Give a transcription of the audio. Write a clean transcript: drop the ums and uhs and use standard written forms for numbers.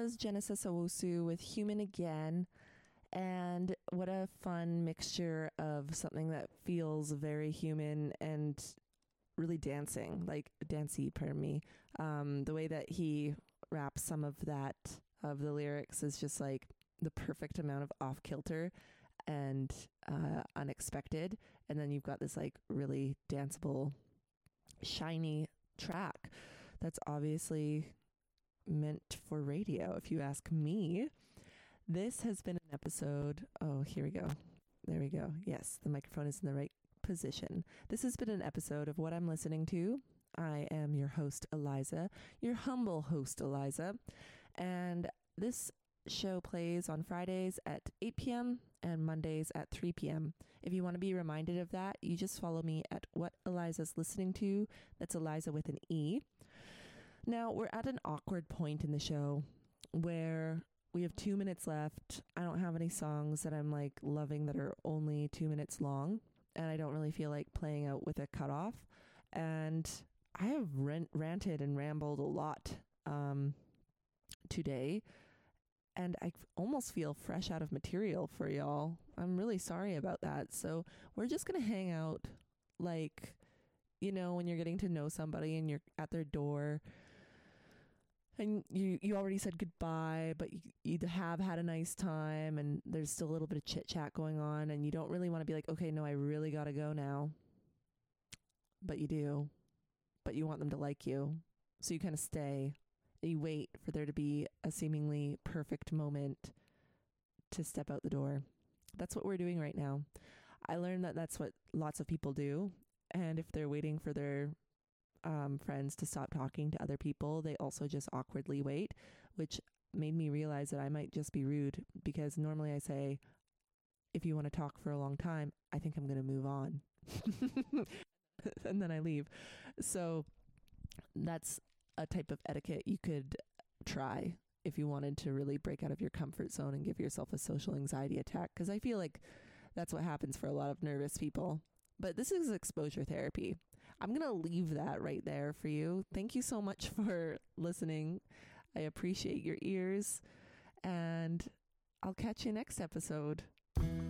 was Genesis Owusu with Human Again. And what a fun mixture of something that feels very human and really dancey, pardon me. The way that he raps some of the lyrics is just like the perfect amount of off kilter and unexpected. And then you've got this like really danceable, shiny track that's obviously meant for radio, if you ask me. This has been an episode. Oh, here we go. There we go. Yes, the microphone is in the right position. This has been an episode of What I'm Listening To. I am your host, Eliza, your humble host, Eliza. And this show plays on Fridays at 8 p.m. and Mondays at 3 p.m. If you want to be reminded of that, you just follow me at What Eliza's Listening To. That's Eliza with an E. Now, we're at an awkward point in the show where we have 2 minutes left. I don't have any songs that I'm like loving that are only 2 minutes long, and I don't really feel like playing out with a cutoff. And I have ranted and rambled a lot today, and I almost feel fresh out of material for y'all. I'm really sorry about that. So we're just going to hang out like, you know, when you're getting to know somebody and you're at their door and you already said goodbye, but you have had a nice time and there's still a little bit of chit chat going on, and you don't really want to be like, okay, no, I really got to go now. But you do. But you want them to like you. So you kind of stay. You wait for there to be a seemingly perfect moment to step out the door. That's what we're doing right now. I learned that that's what lots of people do. And if they're waiting for their friends to stop talking to other people, they also just awkwardly wait, which made me realize that I might just be rude, because normally I say, if you want to talk for a long time, I think I'm going to move on. And then I leave. So that's a type of etiquette you could try if you wanted to really break out of your comfort zone and give yourself a social anxiety attack, because I feel like that's what happens for a lot of nervous people. But this is exposure therapy. I'm going to leave that right there for you. Thank you so much for listening. I appreciate your ears, and I'll catch you next episode.